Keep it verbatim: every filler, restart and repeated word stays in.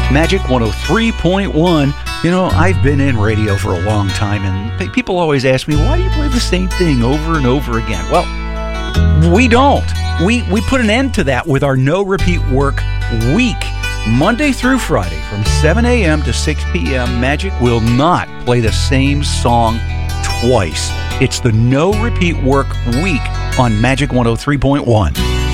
Magic one oh three point one. You know, I've been in radio for a long time, and people always ask me, why do you play the same thing over and over again? Well, we don't. We, we put an end to that with our no repeat work week. Monday through Friday from seven a.m. to six p.m., Magic will not play the same song twice. It's the no repeat work week on Magic one oh three point one.